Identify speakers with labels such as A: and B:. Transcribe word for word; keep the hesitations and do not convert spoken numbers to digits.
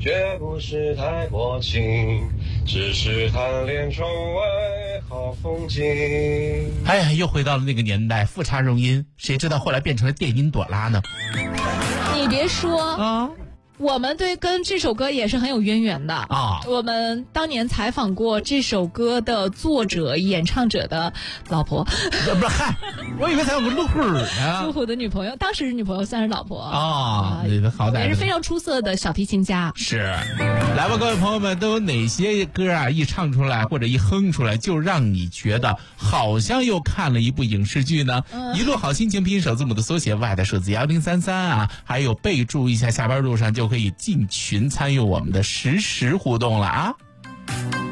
A: 绝不是太薄情，只是贪恋窗外好风景。
B: 哎呀，又回到了那个年代，复查容音，谁知道后来变成了电音朵拉呢？
C: 你别说
B: 啊，
C: 我们对跟这首歌也是很有渊源的
B: 啊。
C: 我们当年采访过这首歌的作者、演唱者的老婆，
B: 不是，嗨，我以为采访过陆虎呢。
C: 陆虎的女朋友，当时女朋友算是老婆
B: 啊，这个好歹
C: 也是非常出色的小提琴家。
B: 是，来吧，各位朋友们，都有哪些歌啊？一唱出来或者一哼出来，就让你觉得好像又看了一部影视剧呢？嗯、一路好心情拼音首字母的缩写 Y 的数字幺零三三啊，还有备注一下，下班路上就可以进群参与我们的实时互动了啊。